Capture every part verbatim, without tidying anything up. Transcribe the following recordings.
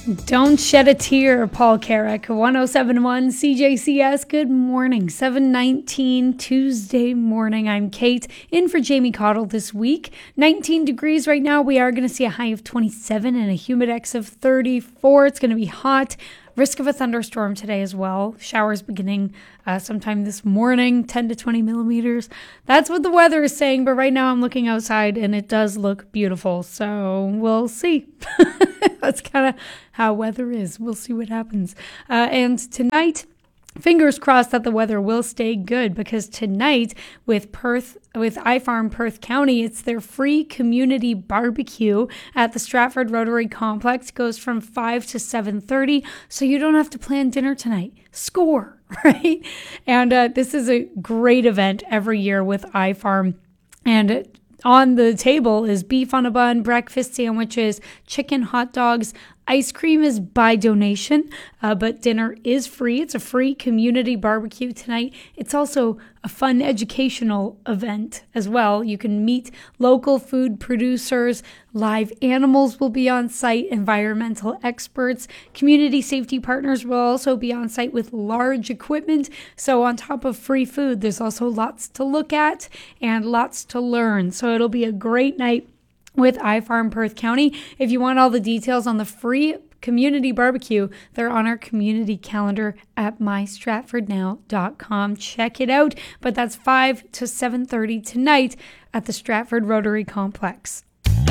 Don't shed a tear, Paul Carrick. one oh seven point one C J C S. Good morning. seven nineteen Tuesday morning. I'm Kate, in for Jamie Cottle this week. nineteen degrees right now. We are going to see a high of twenty-seven and a humidex of thirty-four. It's going to be hot. Risk of a thunderstorm today as well. Showers beginning uh, sometime this morning, ten to twenty millimeters. That's what the weather is saying, but right now I'm looking outside and it does look beautiful. So we'll see. That's kind of how weather is. We'll see what happens. Uh, and tonight, fingers crossed that the weather will stay good, because tonight with Perth, with iFarm Perth County, it's their free community barbecue at the Stratford Rotary Complex. It goes from five to seven thirty, so you don't have to plan dinner tonight. Score, right? And uh, this is a great event every year with iFarm. And on the table is beef on a bun, breakfast sandwiches, chicken hot dogs. Ice cream is by donation, uh, but dinner is free. It's a free community barbecue tonight. It's also a fun educational event as well. You can meet local food producers. Live animals will be on site. Environmental experts. Community safety partners will also be on site with large equipment. So on top of free food, there's also lots to look at and lots to learn. So it'll be a great night with iFarm Perth County. If you want all the details on the free community barbecue, they're on our community calendar at my stratford now dot com. Check it out. But that's five to seven thirty tonight at the Stratford Rotary Complex.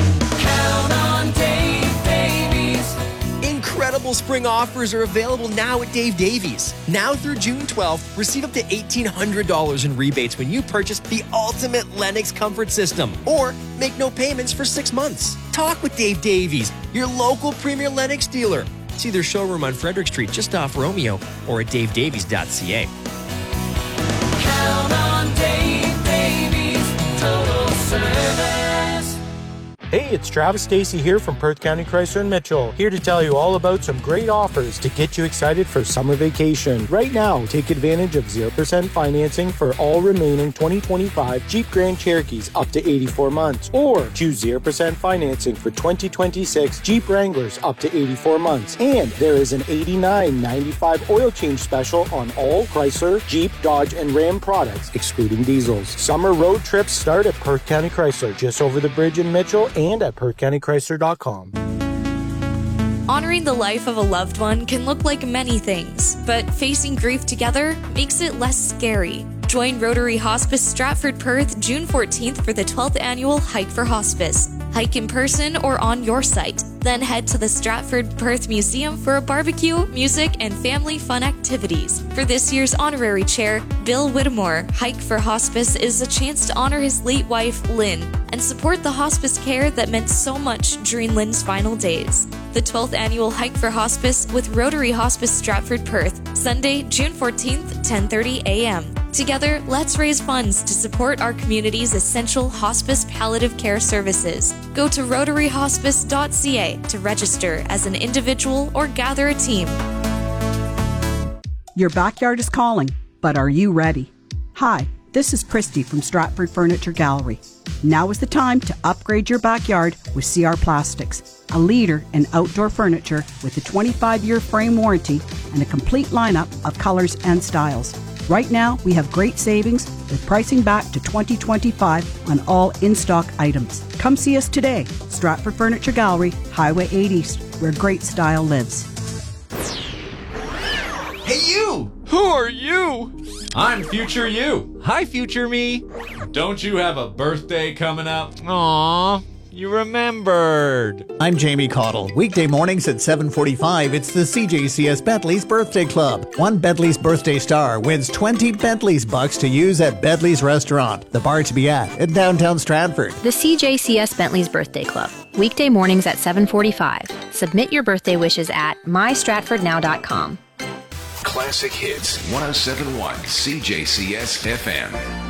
Count on Dave Davies. Incredible spring offers are available now at Dave Davies. Now through June twelfth, receive up to eighteen hundred dollars in rebates when you purchase the ultimate Lennox comfort system, or make no payments for six months. Talk with Dave Davies, your local premier Lennox dealer. See their showroom on Frederick Street just off Romeo, or at dave davies dot c a. Count on Dave Davies, total service. Hey, it's Travis Stacey here from Perth County Chrysler and Mitchell, here to tell you all about some great offers to get you excited for summer vacation. Right now, take advantage of zero percent financing for all remaining twenty twenty-five Jeep Grand Cherokees up to eighty-four months, or choose zero percent financing for twenty twenty-six Jeep Wranglers up to eighty-four months. And there is an eighty-nine ninety-five oil change special on all Chrysler, Jeep, Dodge, and Ram products, excluding diesels. Summer road trips start at Perth County Chrysler, just over the bridge in Mitchell, and at perth county chrysler dot com. Honoring the life of a loved one can look like many things, but facing grief together makes it less scary. Join Rotary Hospice Stratford Perth June fourteenth for the twelfth annual Hike for Hospice. Hike in person or on your site. Then head to the Stratford Perth Museum for a barbecue, music, and family fun activities. For this year's honorary chair, Bill Whittemore, Hike for Hospice is a chance to honor his late wife, Lynn, and support the hospice care that meant so much during Lynn's final days. The twelfth annual Hike for Hospice with Rotary Hospice Stratford Perth, Sunday, June fourteenth, ten thirty a.m. Together, let's raise funds to support our community's essential hospice palliative care services. Go to rotary hospice dot c a to register as an individual or gather a team. Your backyard is calling, but are you ready? Hi, this is Christy from Stratford Furniture Gallery. Now is the time to upgrade your backyard with C R Plastics, a leader in outdoor furniture with a twenty-five year frame warranty and a complete lineup of colors and styles. Right now, we have great savings with pricing back to twenty twenty-five on all in-stock items. Come see us today, Stratford Furniture Gallery, Highway eight East, where great style lives. Hey, you! Who are you? I'm future you. Hi, future me. Don't you have a birthday coming up? Aw, you remembered. I'm Jamie Cottle. Weekday mornings at seven forty-five, it's the C J C S Bentley's Birthday Club. One Bentley's birthday star wins twenty Bentley's bucks to use at Bentley's Restaurant, the bar to be at in downtown Stratford. The C J C S Bentley's Birthday Club. Weekday mornings at seven forty-five. Submit your birthday wishes at my stratford now dot com. Classic Hits, one oh seven point one C J C S F M.